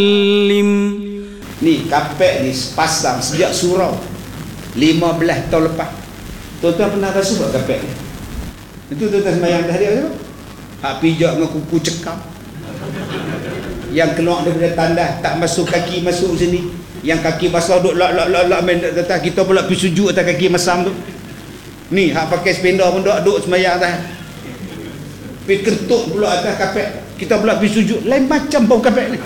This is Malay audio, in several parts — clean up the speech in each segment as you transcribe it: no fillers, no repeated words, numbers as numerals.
Ni kapek ni pasang sejak surau 15 tahun lepas. Tuan-tuan pernah rasa tak kapek ni? Itu tuan-tuan sembahyang dah dia tu. Hak pijak dengan kuku cekam. Yang keluar daripada tandas tak masuk kaki masuk sini. Yang kaki basah duk lak main atas kita pula pergi sujud atas kaki masam tu. Ni hak pakai sependa pun duk sembahyang atas. Pergi kentuk pula atas kapek. Kita pula pergi sujud. Lain macam bau kapek ni.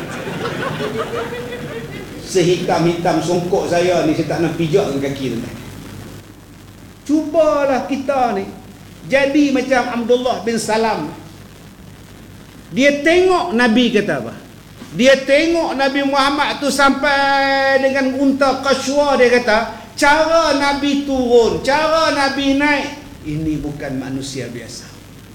Sehitam-hitam songkok saya ni, saya tak nak pijak dengan kaki tu. Cubalah kita ni jadi macam Abdullah bin Salam. Dia tengok Nabi kata apa? Dia tengok Nabi Muhammad tu sampai dengan unta Qashwa. Dia kata cara Nabi turun, cara Nabi naik, ini bukan manusia biasa.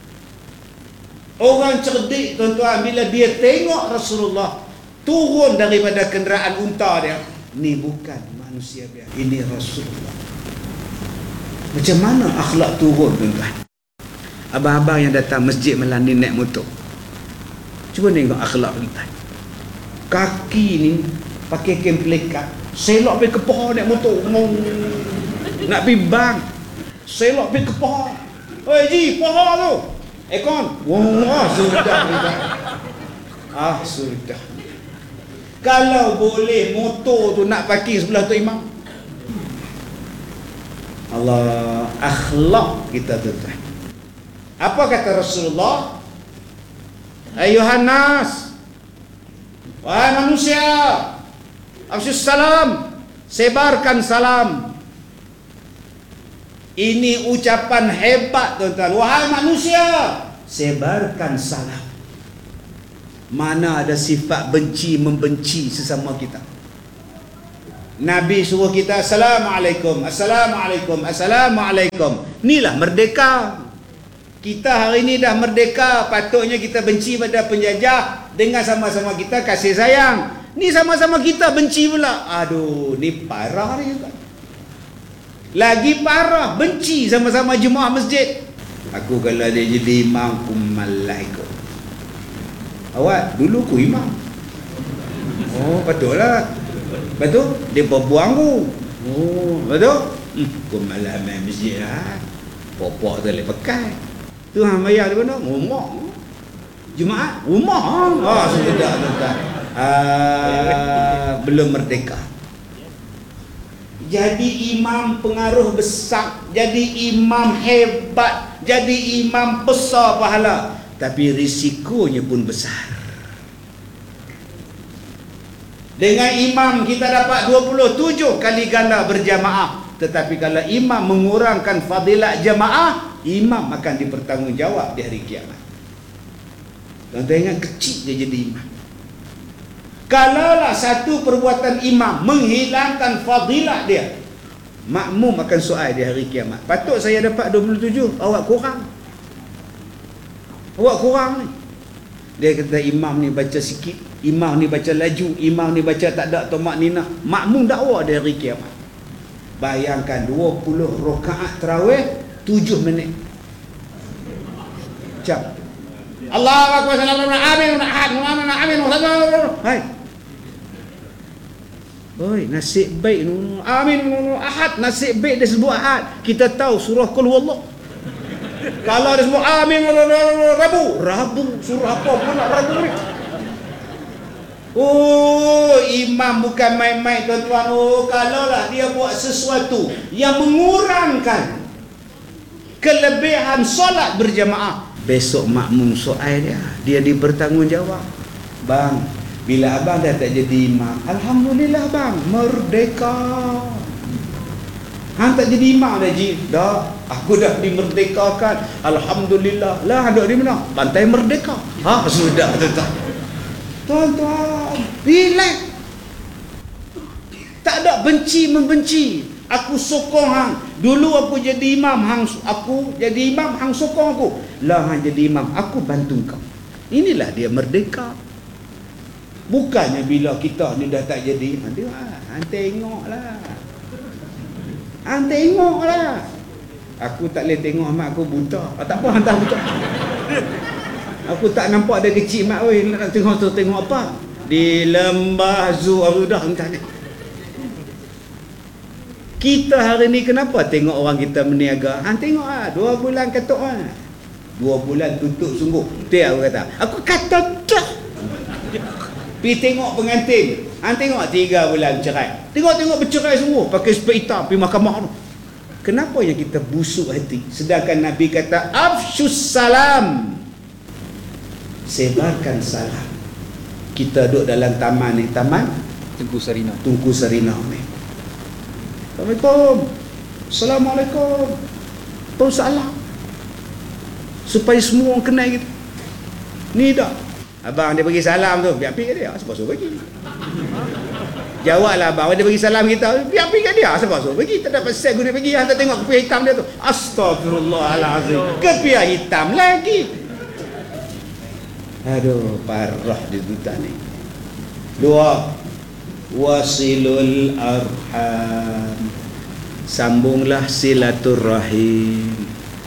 Orang cerdik tuan-tuan, bila dia tengok Rasulullah turun daripada kenderaan unta dia, ni bukan manusia biasa, ini Rasulullah. Macam mana akhlak turun tuan-tuan? Abang-abang yang datang masjid malam ni naik motor, cuba tengok akhlak tuan-tuan. Kaki ni pakai kain pelikat, selok pergi ke pohon naik motor, nak pergi bank, selok pergi ke pohon. Oi ji, pohon tu ekon. Wah, sudah tuan-tuan. Sudah. Kalau boleh motor tu nak parking sebelah tu imam. Allah, akhlak kita tuan-tuan. Apa kata Rasulullah? Ayuhan nas, wahai manusia, afsyus salam, sebarkan salam. Ini ucapan hebat tuan-tuan. Wahai manusia, sebarkan salam. Mana ada sifat benci membenci sesama kita. Nabi suruh kita assalamualaikum, assalamualaikum, assalamualaikum. Inilah merdeka. Kita hari ini dah merdeka. Patutnya kita benci pada penjajah dengan sama-sama kita kasih sayang. Ni sama-sama kita benci pula. Aduh, ni parah ni juga. Lagi parah, benci sama-sama jemaah masjid. Aku kalau dia jadi imam, aku malah ikut. Awak dulu aku imam. Oh, patutlah. Betul? Dia berbuang aku. Oh, betul? Aku malah main masjid lah. Popok tu boleh pakai. Tu hang bayar di mana? Rumah. Jemaah? Rumah. Sudah tuan-tuan. Belum merdeka. Jadi imam pengaruh besar, jadi imam hebat, jadi imam besar pahala, tapi risikonya pun besar. Dengan imam kita dapat 27 kali ganda berjamaah, tetapi kalau imam mengurangkan fadilat jamaah, imam akan dipertanggungjawab di hari kiamat. Tuan-tuan ingat, kecil dia jadi imam. Kalaulah satu perbuatan imam menghilangkan fadilat dia, makmum akan soal di hari kiamat. Patut saya dapat 27, awak kurang. Awak kurang ni. Dia kata imam ni baca sikit, imam ni baca laju, imam ni baca tak ada tomak nina. Makmum dakwa di hari kiamat. Bayangkan 20 rakaat tarawih 7 minit. Jam. Allahu akbar, amin, amin. Hai. Oi, nasib baik nu. Amin ahad, nasib baik dia sebut ahad. Kita tahu surah Qul Huwallah. Kalau dia sebut amin Rabu, surah apa pula Rabu ni? Oh, imam bukan main-main tuan-tuan. Oh, kalaulah dia buat sesuatu yang mengurangkan kelebihan solat berjamaah, besok makmum soal dia dibertanggungjawab. Bang, bila abang dah tak jadi imam, alhamdulillah bang, merdeka. Hang tak jadi imam dah ji? Dah, aku dah dimerdekakan. Alhamdulillah. Lah ada di mana? Pantai Merdeka. Sudah tuan-tuan. Tuan-tuan, relax. Tak ada benci membenci. Aku sokong hang. Dulu aku jadi imam, aku jadi imam, hang sokong aku. Lah hang jadi imam, aku bantu kau. Inilah dia merdeka. Bukannya bila kita ni dah tak jadi, hang tengoklah. Hang tengoklah. Aku tak boleh tengok mak aku buta. Tak apa, hantar buta. Aku tak nampak dia kecil mak oi, nak tengok apa. Di lembah Zu sudah entah. Kita hari ni kenapa tengok orang kita meniaga? Tengok 2 bulan katuk 2 bulan tutup sungguh. Dia aku kata. Aku kata dah. Pergi tengok pengantin. Tengok 3 bulan cerai. Tengok bercerai semua. Pakai sepeda hitam pergi mahkamah tu. Kenapa yang kita busuk hati? Sedangkan Nabi kata afshus salam. Sebarkan salam. Kita duduk dalam taman ni. Taman Tengku Sarina. Tungku Sarina ni. Assalamualaikum. Assalamualaikum. Terus salam. Supaya semua orang kenal kita. Ni dah. Abang dia bagi salam tu, biar pergi kat dia. Sebab suruh bagi. Jawablah abang, dia bagi salam kita, biar pergi kat dia. Sebab suruh bagi. Tak dapat set guna bagi. Tak tengok kepiah hitam dia tu. Astagfirullahalazim. Kepiah hitam lagi. Aduh, parah dia tuan ni. 2. Wasilul arham. Sambunglah silaturrahim.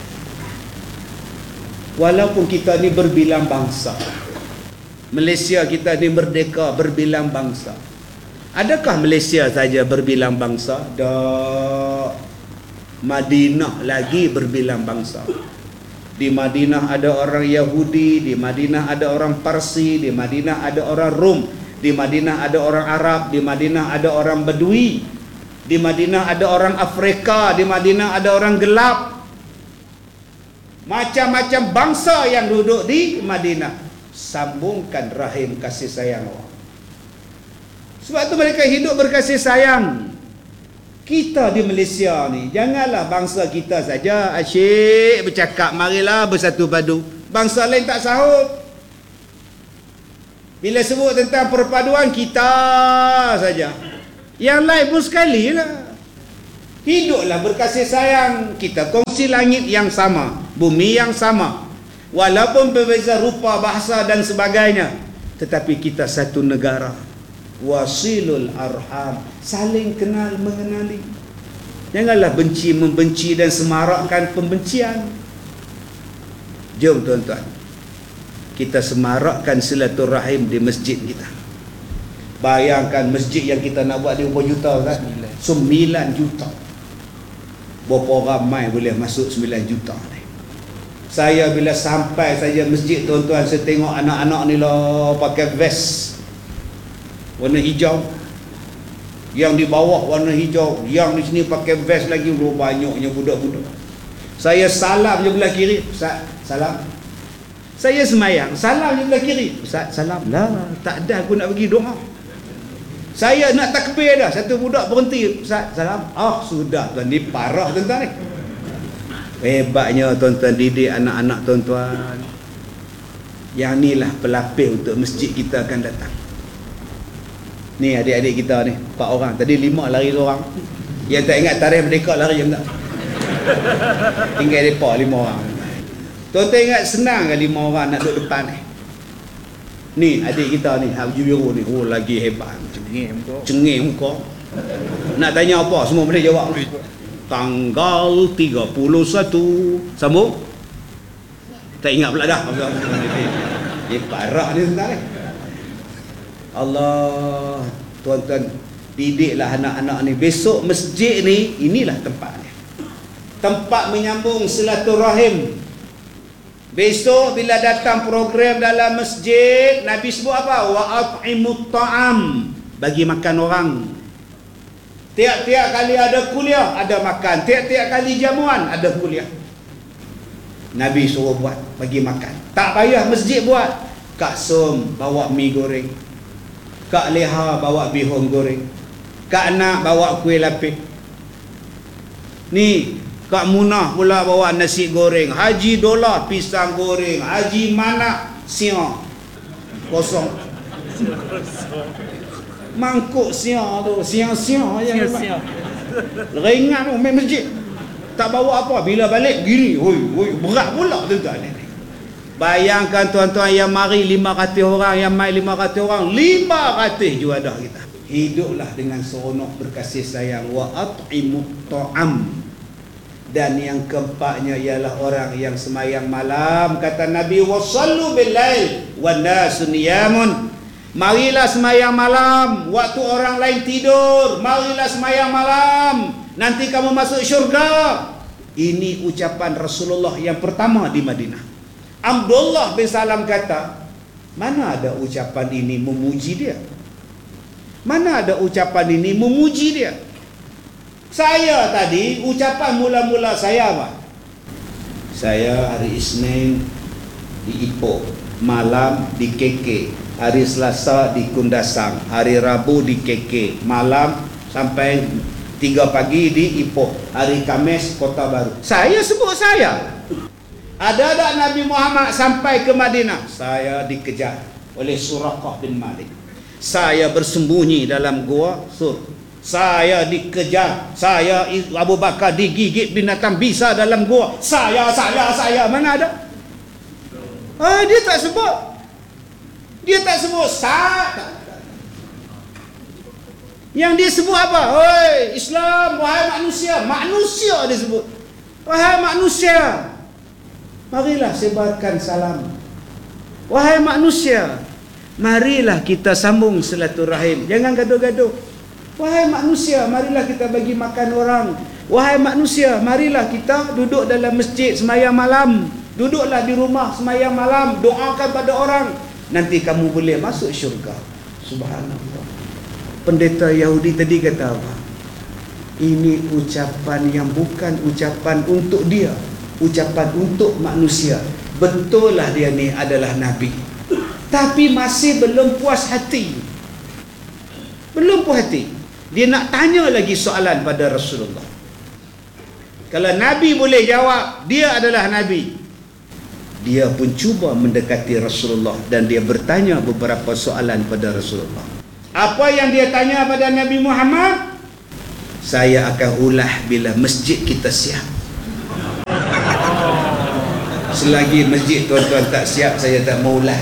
Walaupun kita ni berbilang bangsa, Malaysia kita ni merdeka berbilang bangsa. Adakah Malaysia saja berbilang bangsa? Tak. Madinah lagi berbilang bangsa. Di Madinah ada orang Yahudi, di Madinah ada orang Parsi, di Madinah ada orang Rom, di Madinah ada orang Arab, di Madinah ada orang Bedui, di Madinah ada orang Afrika, di Madinah ada orang gelap. Macam-macam bangsa yang duduk di Madinah. Sambungkan rahim kasih sayang Allah. Sebab tu mereka hidup berkasih sayang. Kita di Malaysia ni, janganlah bangsa kita saja asyik bercakap, marilah bersatu padu. Bangsa lain tak sahut. Bila sebut tentang perpaduan, kita saja. Yang lain pun sekali lah. Hiduplah berkasih sayang. Kita kongsi langit yang sama, bumi yang sama. Walaupun berbeza rupa, bahasa dan sebagainya, tetapi kita satu negara. Wasilul arham. Saling kenal mengenali. Janganlah benci membenci dan semarakkan pembencian. Jom tuan-tuan, kita semarakkan silaturahim di masjid kita. Bayangkan masjid yang kita nak buat dia berapa juta kan? 9 juta. Berapa ramai boleh masuk 9 juta ni? Saya bila sampai saja masjid tuan-tuan, saya tengok anak-anak ni lah pakai vest warna hijau. Yang di bawah warna hijau, yang di sini pakai vest lagi. Banyaknya budak-budak. Saya salam je belah kiri. Ustaz, salam. Saya semayang, salam je belah kiri. Ustaz, salam. Lah, tak ada aku nak bagi doa. Saya nak takbir dah, satu budak berhenti. Ustaz, salam. Sudah tuan, ni parah tuan-tuan ni. Hebatnya tuan-tuan didik anak-anak tuan-tuan. Yang inilah pelapis untuk masjid kita akan datang. Ni adik-adik kita ni 4 orang. Tadi 5 lari seorang. Yang tak ingat tarikh merdeka lari je tak. Tinggal mereka 5 orang. Tuan-tuan ingat senang ke 5 orang nak duduk depan ni? Ni adik kita ni, Haji Biru ni, lagi hebat. Cengih muka. Nak tanya apa semua boleh jawab. Tanggal 31. Sambung. Tak ingat pula dah. Parah ni sebentar ni. Allah, tuan-tuan, didiklah anak-anak ni. Besok masjid ni, inilah tempatnya. Tempat menyambung silaturahim. Besok bila datang program dalam masjid, Nabi sebut apa? Wa at'imut ta'am. Bagi makan orang. Tiap-tiap kali ada kuliah, ada makan. Tiap-tiap kali jamuan, ada kuliah. Nabi suruh buat, bagi makan. Tak payah masjid buat. Kak Som bawa mi goreng. Kak Leha bawa bihun goreng. Kak Nak bawa kuih lapis. Ni, Kak Munah pula bawa nasi goreng. Haji Dola pisang goreng. Haji Manak siang kosong. Mangkuk siang tu, siang-siang yang ringan tu main masjid. Tak bawa apa, bila balik gini, berat pula tuan-tuan ni. Bayangkan tuan-tuan yang mari 500 orang, yang mai 500 orang, 500 juadah kita. Hiduplah dengan seronok berkasih sayang. Wa at'imut ta'am. Dan yang keempatnya ialah orang yang semayang malam. Kata Nabi, wasallu bil lail wan nasu niyamun. Marilah sembahyang malam waktu orang lain tidur. Marilah sembahyang malam, nanti kamu masuk syurga. Ini ucapan Rasulullah yang pertama di Madinah. Abdullah bin Salam kata, mana ada ucapan ini memuji dia? Mana ada ucapan ini memuji dia? Saya tadi, ucapan mula-mula saya apa? Saya hari Isnin di Ipoh, malam di KK, hari Selasa di Kundasang, hari Rabu di KK, malam sampai 3 pagi di Ipoh, hari Khamis Kota Baru. Saya sebut saya. Ada Nabi Muhammad sampai ke Madinah, saya dikejar oleh Suraqah bin Malik. Saya bersembunyi dalam gua Sur. Saya dikejar. Saya Abu Bakar digigit binatang bisa dalam gua. Saya. Mana ada? Dia tak sebut. Dia tak sebut Yang dia sebut apa? Oi, Islam, wahai manusia. Manusia dia sebut. Wahai manusia, marilah sebarkan salam. Wahai manusia, marilah kita sambung silaturahim. Jangan gaduh-gaduh. Wahai manusia, marilah kita bagi makan orang. Wahai manusia, marilah kita duduk dalam masjid sembahyang malam. Duduklah di rumah sembahyang malam, doakan pada orang, nanti kamu boleh masuk syurga. Subhanallah. Pendeta Yahudi tadi kata apa? Ini ucapan yang bukan ucapan untuk dia, ucapan untuk manusia. Betul lah dia ni adalah Nabi, tapi masih belum puas hati. Belum puas hati. Dia nak tanya lagi soalan pada Rasulullah. Kalau Nabi boleh jawab, dia adalah Nabi. Dia pun cuba mendekati Rasulullah dan dia bertanya beberapa soalan pada Rasulullah. Apa yang dia tanya pada Nabi Muhammad? Saya akan ulah bila masjid kita siap. Selagi masjid tuan-tuan tak siap, saya tak mau ulah.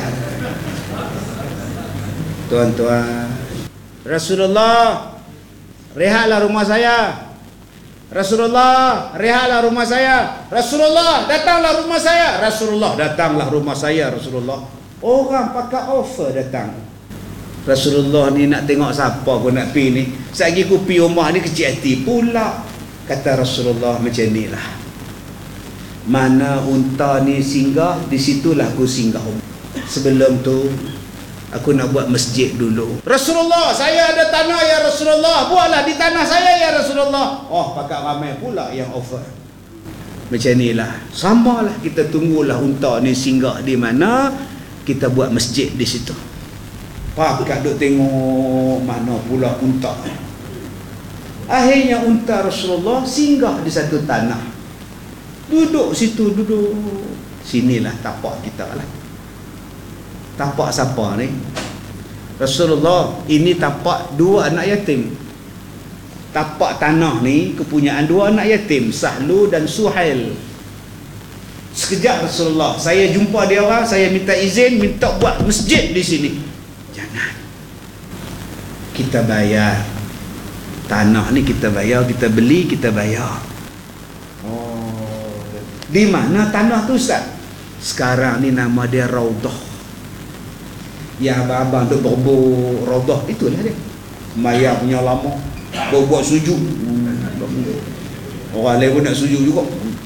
Tuan-tuan, Rasulullah, rehatlah rumah saya. Rasulullah, rehatlah rumah saya. Rasulullah, datanglah rumah saya. Rasulullah, datanglah rumah saya. Rasulullah, orang pakai offer datang. Rasulullah ni nak tengok siapa aku nak pi ni. Satgi aku pi rumah ni kecil hati pula. Kata Rasulullah macam ni lah, mana unta ni singgah, di situlah aku singgah. Sebelum tu aku nak buat masjid dulu. Rasulullah, saya ada tanah ya Rasulullah, buatlah di tanah saya ya Rasulullah. Oh, pakat ramai pula yang offer. Macam ni lah, samalah kita tunggulah unta ni singgah di mana, kita buat masjid di situ. Pakat duk tengok mana pula unta. Akhirnya unta Rasulullah singgah di satu tanah. Duduk situ, duduk. Sinilah tapak kita lah. Tapak siapa ni? Rasulullah, ini tapak 2 anak yatim. Tapak tanah ni kepunyaan 2 anak yatim, Sahlu dan Suhail. Sekejap Rasulullah, saya jumpa dia orang, saya minta izin, minta buat masjid di sini. Jangan. Kita bayar. Tanah ni kita bayar, kita beli, kita bayar. Oh, di mana tanah tu Ustaz? Sekarang ni nama dia Raudah. Yang abang-abang duk berbuk Raudah, itulah dia. Maya punya lama, buat sujud. Orang lain pun nak sujud juga.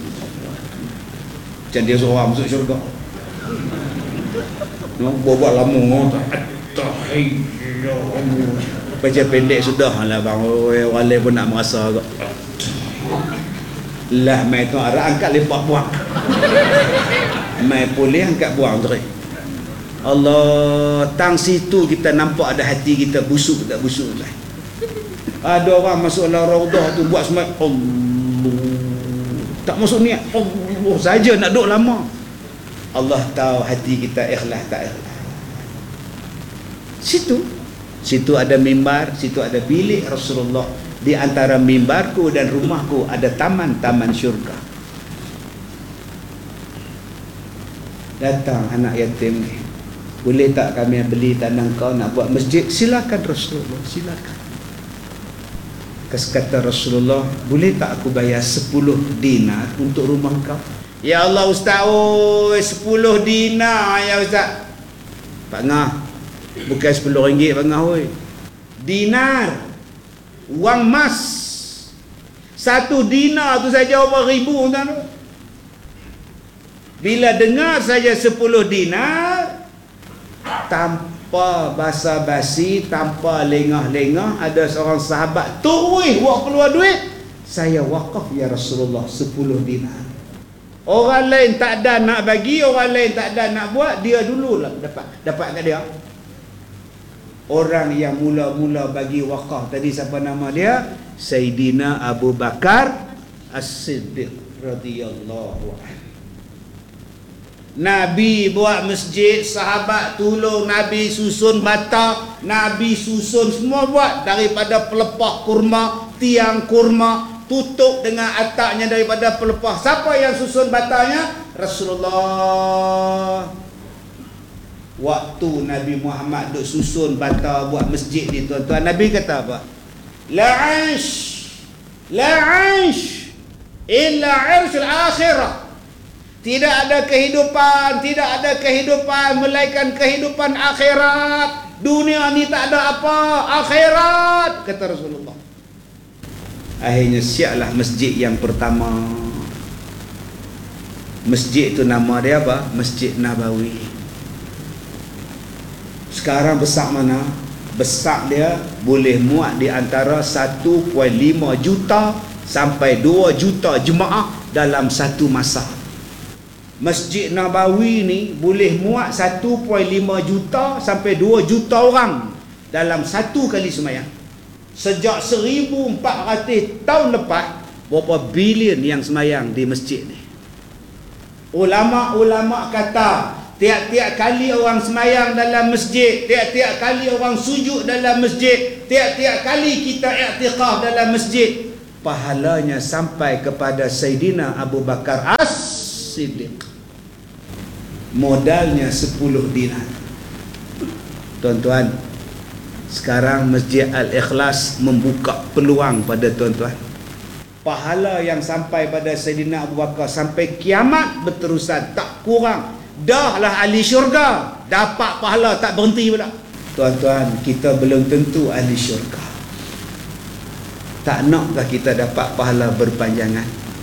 Macam dia seorang masuk syurga. Buat lama. Baca pendek sudah lah bang. Orang lain pun nak merasa agak. Lah mai tu arah angkat lepak buang. Mai boleh angkat buang terus. Allah, tang situ kita nampak ada hati kita busuk tak busuk lah. Ada orang masuk dalam Raudah tu buat semai Allah, tak masuk niat Allah saja nak duduk lama. Allah tahu hati kita ikhlas tak ikhlas. Situ ada mimbar, situ ada bilik Rasulullah. Di antara mimbarku dan rumahku ada taman-taman syurga. Datang anak yatim ni, boleh tak kami beli tanah kau nak buat masjid? Silakan Rasulullah, silakan. Kata Rasulullah, boleh tak aku bayar 10 dinar untuk rumah kau? Ya Allah Ustaz, 10 dinar ya Ustaz. Pak Ngah, Bukan RM10 bangah oi. Dinar, wang emas. 1 dinar tu saja berapa ribu tuan. Bila dengar saja 10 dinar, tanpa basa-basi, tanpa lengah-lengah, ada seorang sahabat turun buat keluar duit. Saya wakaf ya Rasulullah 10 dinar. Orang lain tak ada nak bagi, orang lain tak ada nak buat, dia dululah dapat kat dia. Orang yang mula-mula bagi wakaf tadi siapa nama dia? Sayyidina Abu Bakar As-Siddiq radhiyallahu anhu. Nabi buat masjid, sahabat tolong Nabi susun bata, Nabi susun semua buat, daripada pelepah kurma, tiang kurma, tutup dengan atapnya daripada pelepah. Siapa yang susun batanya? Rasulullah. Waktu Nabi Muhammad duk susun bata buat masjid ni tuan-tuan, Nabi kata apa? La 'aish illa 'arshul akhirah. Tidak ada kehidupan melainkan kehidupan akhirat. Dunia ni tak ada apa, akhirat, kata Rasulullah. Akhirnya siaplah masjid yang pertama. Masjid tu nama dia apa? Masjid Nabawi. Sekarang besar mana? Besar dia boleh muat di antara 1.5 juta sampai 2 juta jemaah dalam satu masa. Masjid Nabawi ni boleh muat 1.5 juta sampai 2 juta orang dalam satu kali sembahyang. Sejak 1400 tahun lepas, berapa bilion yang sembahyang di masjid ni. Ulama-ulama kata tiap-tiap kali orang sembahyang dalam masjid, tiap-tiap kali orang sujud dalam masjid, tiap-tiap kali kita i'tikaf dalam masjid, pahalanya sampai kepada Sayyidina Abu Bakar As-Siddiq. Modalnya 10 dinar. Tuan-tuan, sekarang Masjid Al-Ikhlas membuka peluang pada tuan-tuan. Pahala yang sampai pada Sayyidina Abu Bakar sampai kiamat berterusan, tak kurang. Dah lah ahli syurga, dapat pahala tak berhenti pula. Tuan-tuan, kita belum tentu ahli syurga. Tak nakkah kita dapat pahala berpanjangan?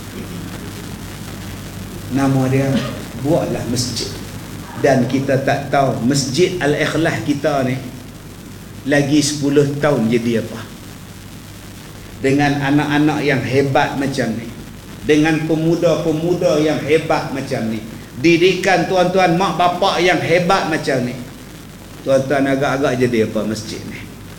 Nama dia, buatlah masjid. Dan kita tak tahu Masjid Al-Ikhlas kita ni lagi 10 tahun jadi apa. Dengan anak-anak yang hebat macam ni, dengan pemuda-pemuda yang hebat macam ni, didikan tuan-tuan mak bapak yang hebat macam ni, tuan-tuan agak-agak jadi apa masjid ni?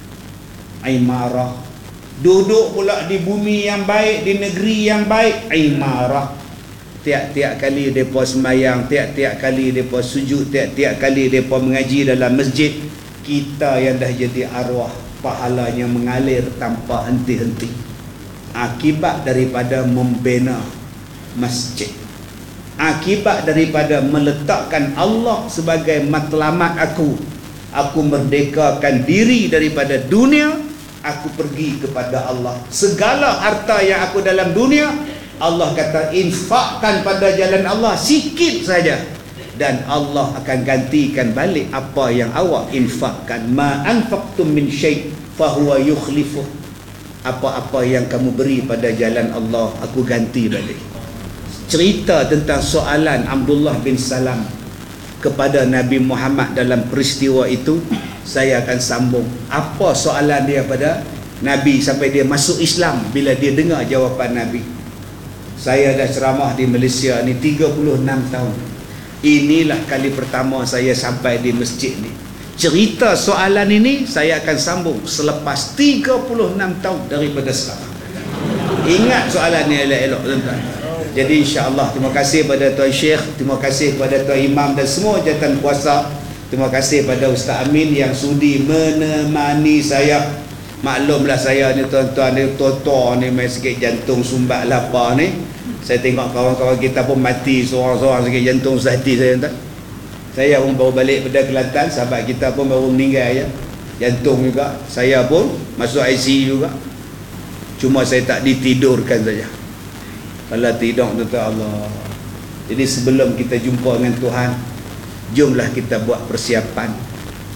Imarah. Duduk pula di bumi yang baik, di negeri yang baik, imarah. Tiap-tiap kali mereka sembahyang, tiap-tiap kali mereka sujud, tiap-tiap kali mereka mengaji dalam masjid, kita yang dah jadi arwah, pahalanya mengalir tanpa henti-henti. Akibat daripada membina masjid, akibat daripada meletakkan Allah sebagai matlamat aku merdekakan diri daripada dunia, aku pergi kepada Allah. Segala harta yang aku dalam dunia, Allah kata infakkan pada jalan Allah sikit saja, dan Allah akan gantikan balik apa yang awak infakkan. Ma anfaqtum min syai' fahuwa yukhlifuh. Apa-apa yang kamu beri pada jalan Allah, aku ganti balik. Cerita tentang soalan Abdullah bin Salam kepada Nabi Muhammad dalam peristiwa itu, saya akan sambung. Apa soalan dia pada Nabi sampai dia masuk Islam bila dia dengar jawapan Nabi. Saya dah ceramah di Malaysia ni 36 tahun. Inilah kali pertama saya sampai di masjid ni. Cerita soalan ini saya akan sambung selepas 36 tahun daripada sekarang. Ingat soalan ni elok-elok tuan-tuan. Jadi insya-Allah terima kasih pada Tuan Syekh, terima kasih pada Tuan Imam dan semua jawatan kuasa. Terima kasih pada Ustaz Amin yang sudi menemani saya. Maklumlah saya ni tuan-tuan ni tua-tua ni main sikit jantung sumbat lapar ni. Saya tengok kawan-kawan kita pun mati seorang-seorang sikit jantung sehati saya tuan. Saya pun baru balik pada Kelantan, sahabat kita pun baru meninggal ya. Jantung juga. Saya pun masuk ICU juga. Cuma saya tak ditidurkan saja. Kalau tidur tuan-tuan Allah. Jadi sebelum kita jumpa dengan Tuhan, jomlah kita buat persiapan.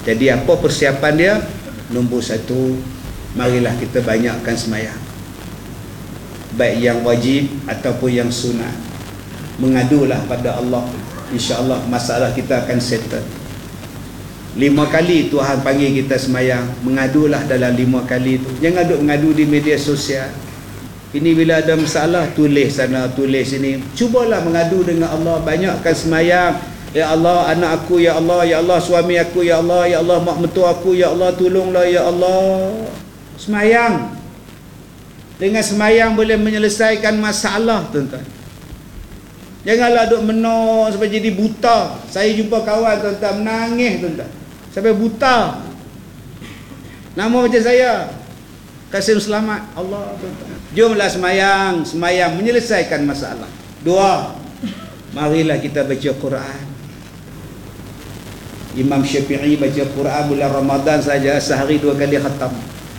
Jadi apa persiapan dia? Nombor satu, marilah kita banyakkan semayang, baik yang wajib ataupun yang sunat. Mengadulah pada Allah, insya-Allah masalah kita akan settle. 5 kali Tuhan panggil kita semayang, mengadulah dalam 5 kali tu. Jangan duk mengadu di media sosial. Ini bila ada masalah, tulis sana, tulis sini. Cubalah mengadu dengan Allah, banyakkan semayang. Ya Allah, anak aku, ya Allah, suami aku, ya Allah, mak mentua aku, ya Allah, tolonglah, ya Allah. Semayang. Dengan semayang boleh menyelesaikan masalah, tuan-tuan. Janganlah duk menor sampai jadi buta. Saya jumpa kawan, tuan-tuan, menangis, tuan-tuan, sampai buta. Nama macam saya, Kasim Selamat. Allah, tuan-tuan. Jomlah semayang, semayang menyelesaikan masalah. 2, marilah kita baca Quran. Imam Syafi'i baca Quran bulan Ramadan saja sehari 2 kali khatam.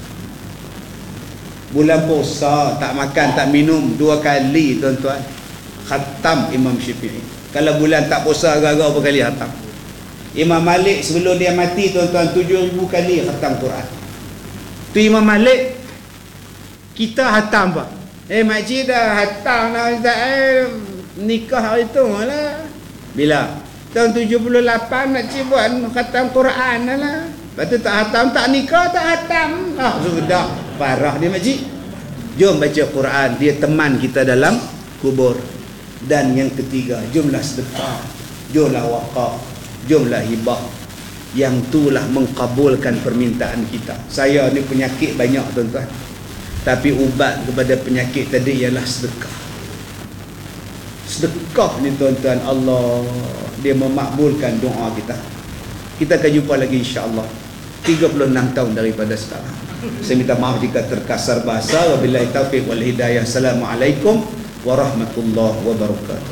Bulan puasa tak makan tak minum 2 kali, tuan-tuan, khatam Imam Syafi'i. Kalau bulan tak puasa agak-agak berapa kali khatam. Imam Malik sebelum dia mati, tuan-tuan, 7,000 kali khatam Quran. Tu Imam Malik. Kita khatam apa? Makcik dah khatam dah, nikah hari tu lah. Bila? Tahun 78 makcik buat khatam Quran lah. Lepas tu tak khatam, tak nikah, tak khatam. Sudah parah dia makcik. Jom baca Quran, dia teman kita dalam kubur. Dan yang ketiga, jomlah sedekah, jomlah wakaf, jomlah hibah. Yang itulah mengkabulkan permintaan kita. Saya ni penyakit banyak, tuan-tuan, tapi ubat kepada penyakit tadi ialah sedekah. Sedekah ni, tuan-tuan, Allah dia memakbulkan doa kita. Kita akan jumpa lagi insya-Allah 36 tahun daripada sekarang. Saya minta maaf jika terkasar bahasa. Wabillahi taufiq wal hidayah. Assalamualaikum warahmatullahi wabarakatuh.